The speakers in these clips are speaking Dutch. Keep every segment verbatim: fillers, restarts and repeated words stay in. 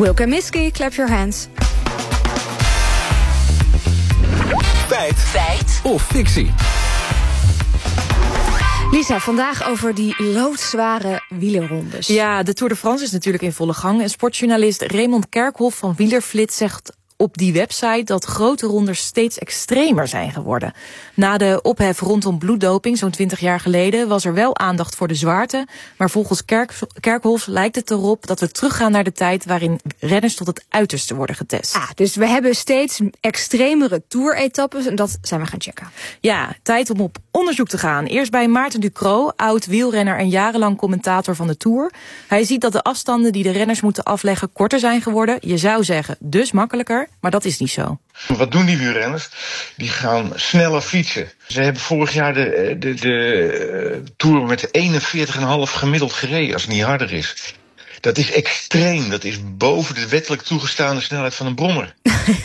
Wilco Miski, clap your hands. Feit. Feit. Of fictie. Lisa, vandaag over die loodzware wielerrondes. Ja, de Tour de France is natuurlijk in volle gang. En sportjournalist Raymond Kerkhoff van Wielerflits zegt op die website dat grote rondes steeds extremer zijn geworden. Na de ophef rondom bloeddoping, zo'n twintig jaar geleden, was er wel aandacht voor de zwaarte. Maar volgens Kerk, Kerkhoff lijkt het erop dat we teruggaan naar de tijd waarin renners tot het uiterste worden getest. Ah, dus we hebben steeds extremere tour-etappes en dat zijn we gaan checken. Ja, tijd om op onderzoek te gaan. Eerst bij Maarten Ducrot, oud wielrenner en jarenlang commentator van de Tour. Hij ziet dat de afstanden die de renners moeten afleggen korter zijn geworden. Je zou zeggen, dus makkelijker. Maar dat is niet zo. Wat doen die wielrenners? Die gaan sneller fietsen. Ze hebben vorig jaar de, de, de Tour met eenenveertig komma vijf gemiddeld gereden, als het niet harder is. Dat is extreem. Dat is boven de wettelijk toegestaande snelheid van een brommer.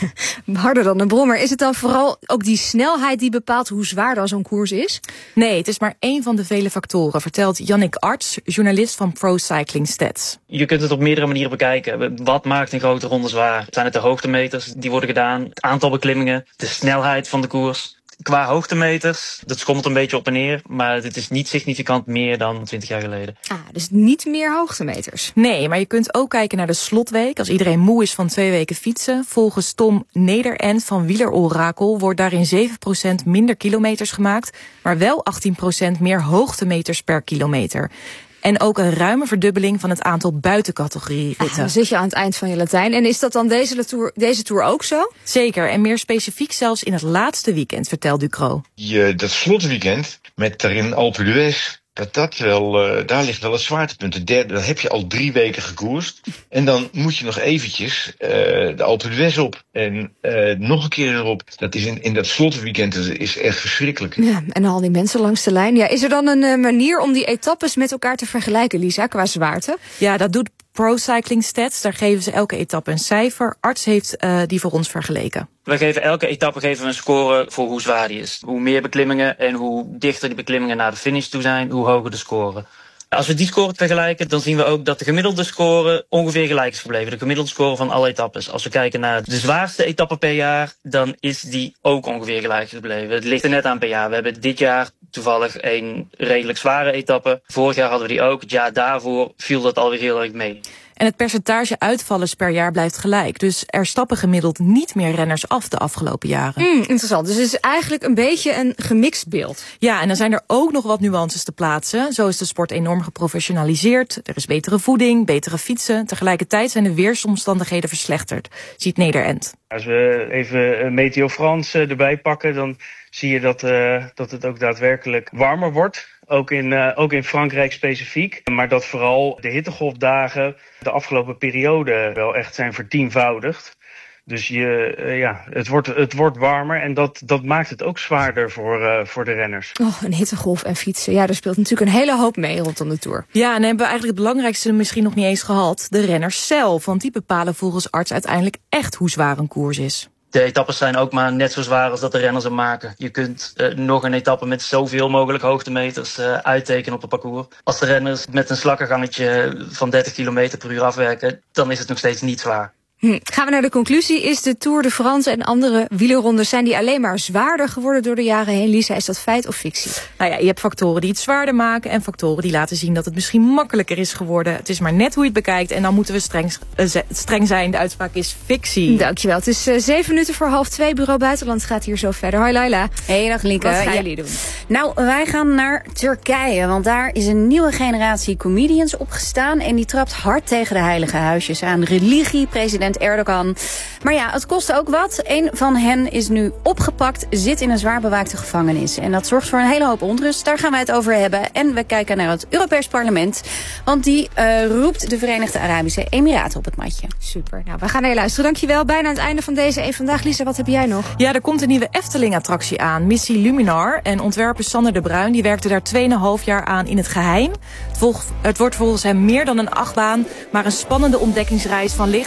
Harder dan een brommer. Is het dan vooral ook die snelheid die bepaalt hoe zwaar dan zo'n koers is? Nee, het is maar één van de vele factoren, vertelt Yannick Arts, journalist van Pro Cycling Stats. Je kunt het op meerdere manieren bekijken. Wat maakt een grote ronde zwaar? Zijn het de hoogtemeters die worden gedaan? Het aantal beklimmingen? De snelheid van de koers? Qua hoogtemeters, dat schommelt een beetje op en neer, maar het is niet significant meer dan twintig jaar geleden. Ah, dus niet meer hoogtemeters. Nee, maar je kunt ook kijken naar de slotweek. Als iedereen moe is van twee weken fietsen. Volgens Tom Nederend van Wielerorakel wordt daarin zeven procent minder kilometers gemaakt, maar wel achttien procent meer hoogtemeters per kilometer. En ook een ruime verdubbeling van het aantal buitencategorie ritten. Ah, dan zit je aan het eind van je Latijn. En is dat dan deze tour, deze tour ook zo? Zeker, en meer specifiek zelfs in het laatste weekend, vertelt Ducrot. Je, dat slotweekend met daarin Alpe d'Huez, dat dat wel, uh, daar ligt wel het zwaartepunt. De derde, dan heb je al drie weken gekoerst. En dan moet je nog eventjes uh, de Alpe d'Huez op. En uh, nog een keer erop. Dat is in, in dat slotweekend is echt verschrikkelijk. Ja, en al die mensen langs de lijn. Ja, is er dan een uh, manier om die etappes met elkaar te vergelijken, Lisa, qua zwaarte? Ja, dat doet Pro Cycling Stats. Daar geven ze elke etappe een cijfer. Arts heeft uh, die voor ons vergeleken. We geven elke etappe geven we een score voor hoe zwaar die is. Hoe meer beklimmingen en hoe dichter die beklimmingen naar de finish toe zijn, hoe hoger de score. Als we die score vergelijken, dan zien we ook dat de gemiddelde score ongeveer gelijk is gebleven. De gemiddelde score van alle etappes. Als we kijken naar de zwaarste etappe per jaar, dan is die ook ongeveer gelijk gebleven. Het ligt er net aan per jaar. We hebben dit jaar toevallig een redelijk zware etappe. Vorig jaar hadden we die ook. Het jaar daarvoor viel dat alweer heel erg mee. En het percentage uitvallers per jaar blijft gelijk. Dus er stappen gemiddeld niet meer renners af de afgelopen jaren. Mm, interessant. Dus het is eigenlijk een beetje een gemixt beeld. Ja, en dan zijn er ook nog wat nuances te plaatsen. Zo is de sport enorm geprofessionaliseerd. Er is betere voeding, betere fietsen. Tegelijkertijd zijn de weersomstandigheden verslechterd, ziet Nederend. Als we even Meteo France erbij pakken, dan zie je dat, uh, dat het ook daadwerkelijk warmer wordt. Ook in, uh, ook in Frankrijk specifiek. Maar dat vooral de hittegolfdagen de afgelopen periode wel echt zijn vertienvoudigd. Dus je, uh, ja, het, wordt, het wordt warmer en dat, dat maakt het ook zwaarder voor, uh, voor de renners. Oh, een hittegolf en fietsen. Ja, daar speelt natuurlijk een hele hoop mee rondom de Tour. Ja, en dan hebben we eigenlijk het belangrijkste misschien nog niet eens gehad. De renners zelf, want die bepalen volgens Arts uiteindelijk echt hoe zwaar een koers is. De etappes zijn ook maar net zo zwaar als dat de renners hem maken. Je kunt uh, nog een etappe met zoveel mogelijk hoogtemeters uh, uittekenen op het parcours. Als de renners met een slakkengangetje van dertig kilometer per uur afwerken, dan is het nog steeds niet zwaar. Hm. Gaan we naar de conclusie. Is de Tour de France en andere wielerrondes, zijn die alleen maar zwaarder geworden door de jaren heen? Lisa, is dat feit of fictie? Nou ja, je hebt factoren die het zwaarder maken en factoren die laten zien dat het misschien makkelijker is geworden. Het is maar net hoe je het bekijkt en dan moeten we streng, uh, streng zijn. De uitspraak is fictie. Dankjewel. Het is uh, zeven minuten voor half twee. Bureau Buitenland gaat hier zo verder. Hoi Laila. Hey, dag Lienke. Wat gaan ja. jullie doen? Nou, wij gaan naar Turkije, want daar is een nieuwe generatie comedians opgestaan en die trapt hard tegen de heilige huisjes aan. Religie, president Erdogan. Maar ja, het kost ook wat. Een van hen is nu opgepakt, zit in een zwaar bewaakte gevangenis. En dat zorgt voor een hele hoop onrust. Daar gaan wij het over hebben. En we kijken naar het Europees Parlement. Want die uh, roept de Verenigde Arabische Emiraten op het matje. Super. Nou, we gaan naar je luisteren. Dankjewel. Bijna aan het einde van deze Eén Vandaag. Lisa, wat heb jij nog? Ja, er komt een nieuwe Efteling-attractie aan. Missie Luminar. En ontwerper Sander de Bruin, die werkte daar tweeënhalf jaar aan in het geheim. Het, volg, het wordt volgens hem meer dan een achtbaan, maar een spannende ontdekkingsreis van licht, snelheid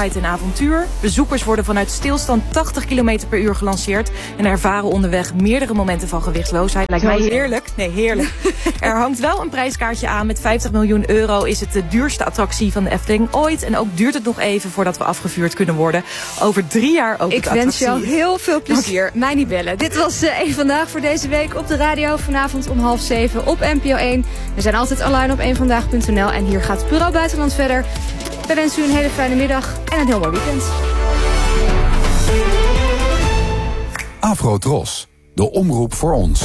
snelheid en avontuur. Bezoekers worden vanuit stilstand tachtig kilometer per uur gelanceerd en ervaren onderweg meerdere momenten van gewichtsloosheid. Lijkt mij heerlijk. Nee, heerlijk. Er hangt wel een prijskaartje aan. Met vijftig miljoen euro is het de duurste attractie van de Efteling ooit. En ook duurt het nog even voordat we afgevuurd kunnen worden. Over drie jaar ook. Ik wens jou heel veel plezier. Mij niet bellen. Dit was uh, één Vandaag voor deze week op de radio. Vanavond om half zeven op N P O één. We zijn altijd online op één vandaag punt n l. En hier gaat Bureau Buitenland verder. We wensen u een hele fijne middag en een heel mooi weekend. Afro-Tros, de omroep voor ons.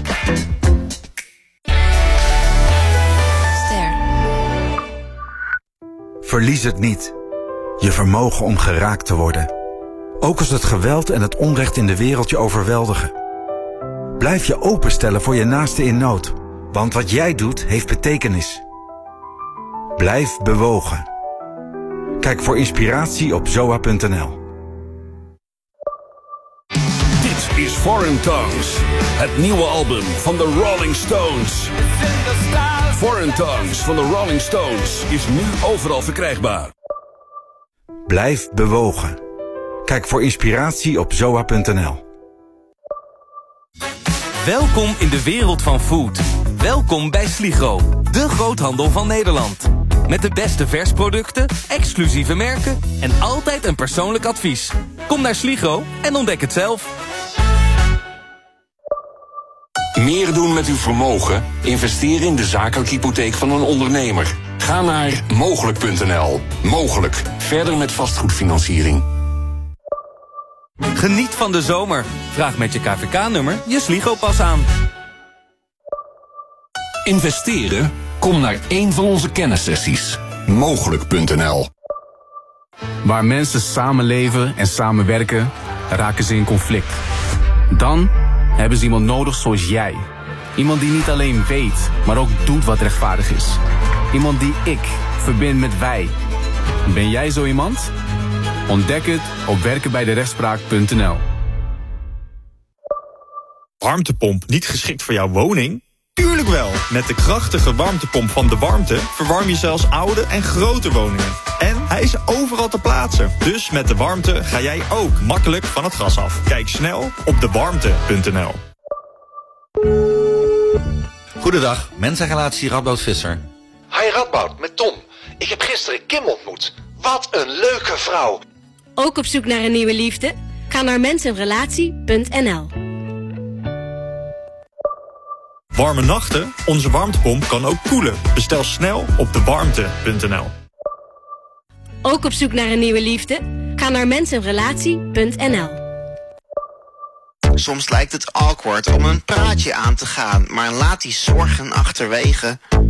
Ster. Verlies het niet. Je vermogen om geraakt te worden. Ook als het geweld en het onrecht in de wereld je overweldigen. Blijf je openstellen voor je naaste in nood. Want wat jij doet, heeft betekenis. Blijf bewogen. Kijk voor inspiratie op zoa punt n l. Dit is Foreign Tongues, het nieuwe album van de Rolling Stones. Foreign Tongues van de Rolling Stones is nu overal verkrijgbaar. Blijf bewogen. Kijk voor inspiratie op zoa punt n l. Welkom in de wereld van food. Welkom bij Sligro, de groothandel van Nederland. Met de beste versproducten, exclusieve merken en altijd een persoonlijk advies. Kom naar Sligro en ontdek het zelf. Meer doen met uw vermogen? Investeer in de zakelijke hypotheek van een ondernemer. Ga naar mogelijk punt n l. Mogelijk. Verder met vastgoedfinanciering. Geniet van de zomer. Vraag met je K V K-nummer je Sligro-pas aan. Investeren? Kom naar één van onze kennissessies. mogelijk punt n l. Waar mensen samenleven en samenwerken, raken ze in conflict. Dan hebben ze iemand nodig zoals jij. Iemand die niet alleen weet, maar ook doet wat rechtvaardig is. Iemand die ik verbind met wij. Ben jij zo iemand? Ontdek het op werken bij de rechtspraak punt n l. Warmtepomp niet geschikt voor jouw woning? Tuurlijk wel! Met de krachtige warmtepomp van De Warmte verwarm je zelfs oude en grote woningen. En hij is overal te plaatsen. Dus met De Warmte ga jij ook makkelijk van het gas af. Kijk snel op de warmte punt n l. Goedendag, mensenrelatie Radboud Visser. Hi Radboud, met Tom. Ik heb gisteren Kim ontmoet. Wat een leuke vrouw. Ook op zoek naar een nieuwe liefde? Ga naar mensenrelatie punt n l. Warme nachten? Onze warmtepomp kan ook koelen. Bestel snel op de warmte punt n l. Ook op zoek naar een nieuwe liefde? Ga naar mensenrelatie punt n l. Soms lijkt het awkward om een praatje aan te gaan, maar laat die zorgen achterwege.